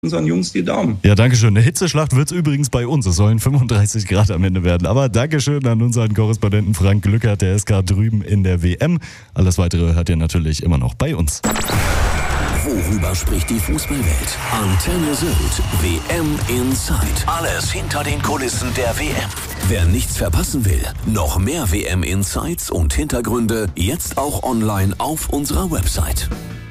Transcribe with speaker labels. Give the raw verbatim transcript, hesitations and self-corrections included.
Speaker 1: unseren Jungs die Daumen.
Speaker 2: Ja, danke schön. Eine Hitzeschlacht wird es übrigens bei uns. Es sollen fünfunddreißig Grad am Ende werden. Aber Dankeschön an unseren Korrespondenten Frank Glückert, der ist gerade drüben in der W M. Alles Weitere hört ihr natürlich immer noch bei uns.
Speaker 3: Worüber spricht die Fußballwelt? Antenne Sylt, W M Inside. Alles hinter den Kulissen der W M. Wer nichts verpassen will, noch mehr W M Insights und Hintergründe jetzt auch online auf unserer Website.